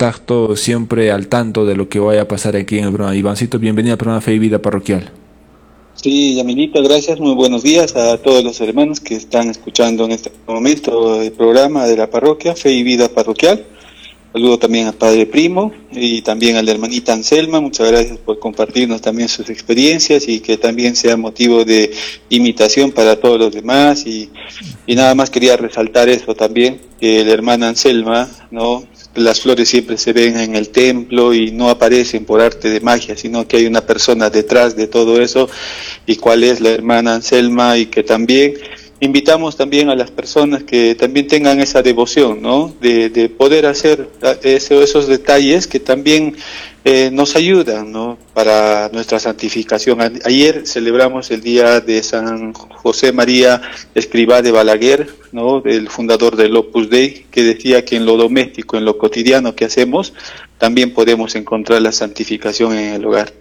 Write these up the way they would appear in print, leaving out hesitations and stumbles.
contacto, siempre al tanto de lo que vaya a pasar aquí en el programa. Ivancito, bienvenido al programa Fe y Vida Parroquial. Sí, Yamilito, gracias. Muy buenos días a todos los hermanos que están escuchando en este momento el programa de la parroquia Fe y Vida Parroquial. Saludo también al Padre Primo y también a la hermanita Anselma. Muchas gracias por compartirnos también sus experiencias y que también sea motivo de imitación para todos los demás. Y nada más quería resaltar eso también, que la hermana Anselma, ¿no? Las flores siempre se ven en el templo y no aparecen por arte de magia, sino que hay una persona detrás de todo eso, y cuál es la hermana Anselma, y que también invitamos también a las personas que también tengan esa devoción, ¿no? De poder hacer esos detalles que también nos ayudan, ¿no? Para nuestra santificación. Ayer celebramos el día de San José María Escrivá de Balaguer, ¿no? El fundador del Opus Dei, que decía que en lo doméstico, en lo cotidiano que hacemos, también podemos encontrar la santificación en el hogar.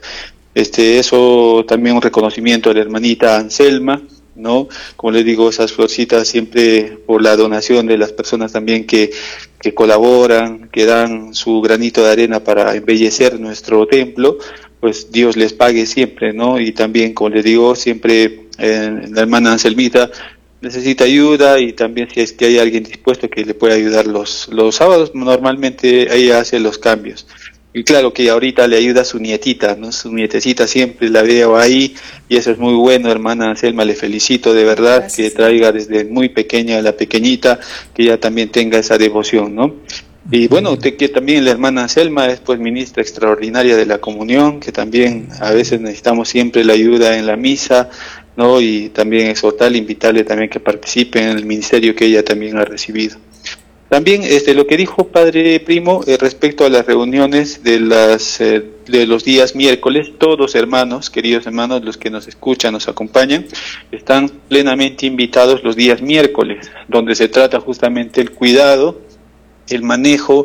Eso también un reconocimiento a la hermanita Anselma, ¿no? Como les digo, esas florcitas siempre por la donación de las personas también que colaboran, que dan su granito de arena para embellecer nuestro templo, pues Dios les pague siempre, ¿no? Y también, como les digo, siempre la hermana Anselmita necesita ayuda, y también si es que hay alguien dispuesto que le pueda ayudar los sábados, normalmente ella hace los cambios. Y claro que ahorita le ayuda a su nietita, ¿no? Su nietecita siempre la veo ahí, y eso es muy bueno, hermana Anselma, le felicito de verdad. Gracias. Que traiga desde muy pequeña a la pequeñita, que ella también tenga esa devoción, ¿no? Y bueno, que también la hermana Anselma es pues ministra extraordinaria de la comunión, que también a veces necesitamos siempre la ayuda en la misa, ¿no? Y también exhortarle, invitarle también que participe en el ministerio que ella también ha recibido. También lo que dijo Padre Primo respecto a las reuniones de los días miércoles, todos hermanos, queridos hermanos, los que nos escuchan, nos acompañan, están plenamente invitados los días miércoles, donde se trata justamente el cuidado, el manejo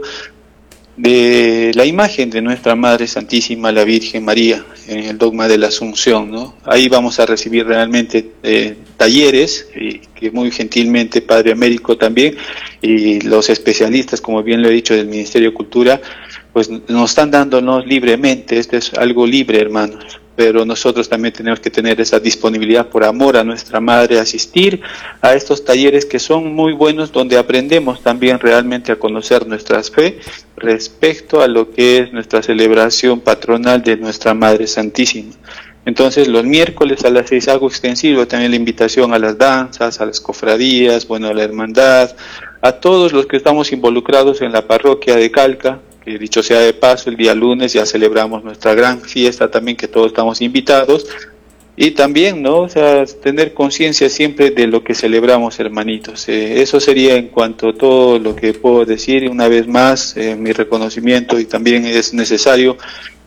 de la imagen de nuestra Madre Santísima, la Virgen María, en el dogma de la Asunción, ¿no? Ahí vamos a recibir realmente talleres, que muy gentilmente Padre Américo también, y los especialistas, como bien lo he dicho, del Ministerio de Cultura, pues nos están dándonos libremente. Esto es algo libre, hermanos, pero nosotros también tenemos que tener esa disponibilidad por amor a nuestra Madre, asistir a estos talleres que son muy buenos, donde aprendemos también realmente a conocer nuestra fe respecto a lo que es nuestra celebración patronal de nuestra Madre Santísima. Entonces los miércoles a las 6 hago extensivo también la invitación a las danzas, a las cofradías, bueno, a la hermandad, a todos los que estamos involucrados en la parroquia de Calca, que dicho sea de paso, el día lunes ya celebramos nuestra gran fiesta también, que todos estamos invitados, y también, ¿no? O sea, tener conciencia siempre de lo que celebramos, hermanitos. Eso sería en cuanto a todo lo que puedo decir. Una vez más, mi reconocimiento, y también es necesario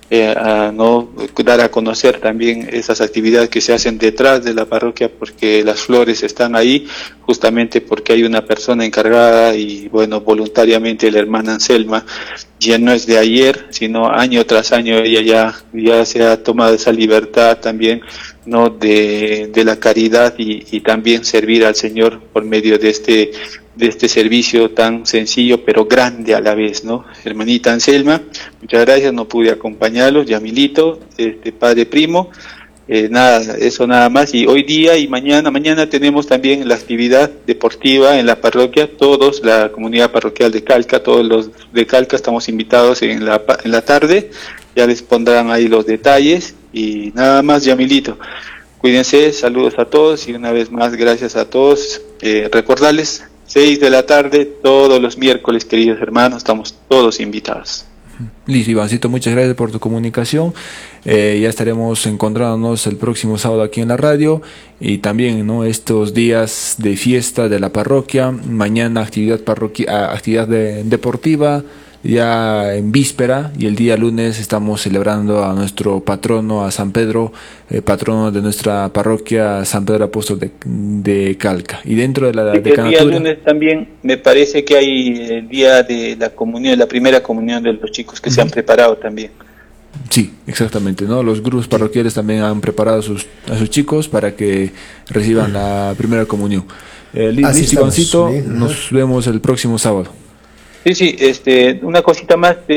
no dar a conocer también esas actividades que se hacen detrás de la parroquia, porque las flores están ahí justamente porque hay una persona encargada, y bueno, voluntariamente la hermana Anselma ya no es de ayer, sino año tras año ella ya se ha tomado esa libertad también, ¿no? de la caridad, y también servir al Señor por medio de este servicio tan sencillo pero grande a la vez, ¿no? Hermanita Anselma, muchas gracias, no pude acompañarlos. Yamilito, Padre Primo, eso nada más. Y hoy día y mañana tenemos también la actividad deportiva en la parroquia, todos, la comunidad parroquial de Calca, todos los de Calca estamos invitados en la tarde, ya les pondrán ahí los detalles, y nada más. Yamilito, cuídense, saludos a todos, y una vez más gracias a todos. Recordarles, 6 de la tarde, todos los miércoles, queridos hermanos, estamos todos invitados. Listo, Ivancito, muchas gracias por tu comunicación. Ya estaremos encontrándonos el próximo sábado aquí en la radio, y también, ¿no?, estos días de fiesta de la parroquia. Mañana actividad deportiva, ya en víspera, y el día lunes estamos celebrando a nuestro patrono, a San Pedro, patrono de nuestra parroquia, San Pedro Apóstol de Calca. Y dentro de la decanatura, el día lunes también me parece que hay el día de la comunión, la primera comunión de los chicos que se han preparado también. Sí, exactamente, ¿no? Los grupos parroquiales también han preparado a sus chicos para que reciban la primera comunión. Listo, Ivancito, nos vemos el próximo sábado. Sí, una cosita más.